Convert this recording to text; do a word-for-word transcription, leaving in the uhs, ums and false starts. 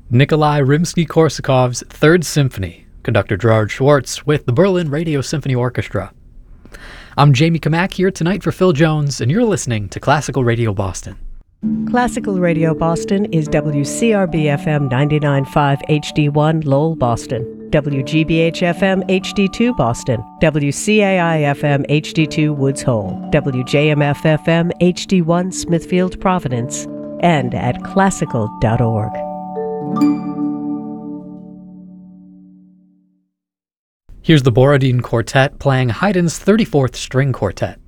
Nikolai Rimsky-Korsakov's Third Symphony, conductor Gerard Schwartz with the Berlin Radio Symphony Orchestra. I'm Jamie Kamak here tonight for Phil Jones, and you're listening to Classical Radio Boston. Classical Radio Boston is W C R B F M ninety-nine point five H D one Lowell, Boston, W G B H F M H D two Boston, W C A I F M H D two Woods Hole, W J M F F M H D one Smithfield, Providence, and at classical dot org. Here's the Borodin Quartet playing Haydn's thirty-fourth String Quartet.